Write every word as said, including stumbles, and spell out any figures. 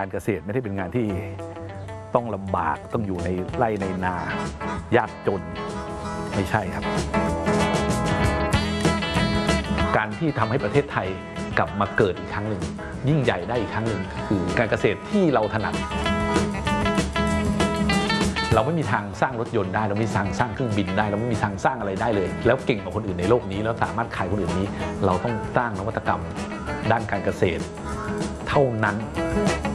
การเกษตรไม่ได้เป็นงานที่ต้องลำบากต้องอยู่ในไร่ในนายากจนไม่ใช่ครับการที่ทำให้ประเทศไทยกลับมาเกิดอีกครั้งหนึ่งยิ่งใหญ่ได้อีกครั้งหนึ่งคือการเกษตรที่เราถนัดเราไม่มีทางสร้างรถยนต์ได้เราไม่มีทางสร้างเครื่องบินได้เราไม่มีทางสร้างอะไรได้เลยแล้วเก่งกว่าคนอื่นในโลกนี้แล้วสามารถขายคนอื่นนี้เราต้องสร้างนวัตกรรมด้านการเกษตรเท่านั้น